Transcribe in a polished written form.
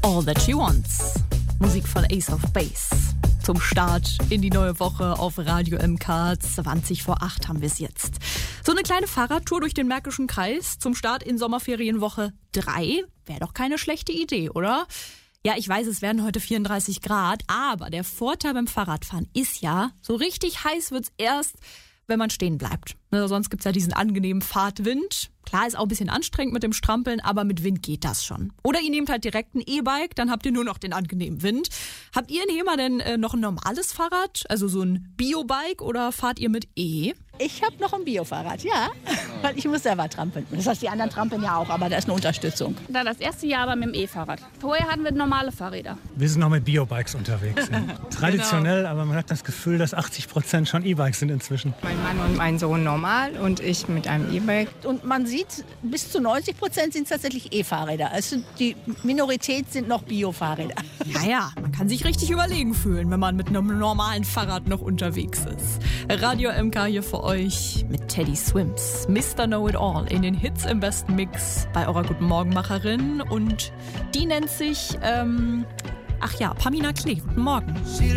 All That She Wants. Musik von Ace of Base. Zum Start in die neue Woche auf Radio MK. 20 vor 8 haben wir es jetzt. So eine kleine Fahrradtour durch den Märkischen Kreis zum Start in Sommerferienwoche 3. Wäre doch keine schlechte Idee, oder? Ja, ich weiß, es werden heute 34 Grad, aber der Vorteil beim Fahrradfahren ist ja, so richtig heiß wird's erst, wenn man stehen bleibt. Sonst gibt's ja diesen angenehmen Fahrtwind. Klar, ist auch ein bisschen anstrengend mit dem Strampeln, aber mit Wind geht das schon. Oder ihr nehmt halt direkt ein E-Bike, dann habt ihr nur noch den angenehmen Wind. Habt ihr in Hema denn noch ein normales Fahrrad, also so ein Bio-Bike, oder fahrt ihr mit E? Ich habe noch ein Biofahrrad, ja, weil ich muss selber trampeln. Das heißt, die anderen trampeln ja auch, aber da ist eine Unterstützung. Dann das erste Jahr aber mit dem E-Fahrrad. Vorher hatten wir normale Fahrräder. Wir sind noch mit Biobikes unterwegs. Ja. Traditionell, aber man hat das Gefühl, dass 80% schon E-Bikes sind inzwischen. Mein Mann und mein Sohn normal und ich mit einem E-Bike. Und man sieht, bis zu 90% sind es tatsächlich E-Fahrräder. Also die Minorität sind noch Biofahrräder. Naja, man kann sich richtig überlegen fühlen, wenn man mit einem normalen Fahrrad noch unterwegs ist. Radio MK hier für euch mit Teddy Swims. Mr. Know-It-All in den Hits im besten Mix bei eurer Guten Morgen-Macherin. Und die nennt sich, Pamina Klee. Guten Morgen.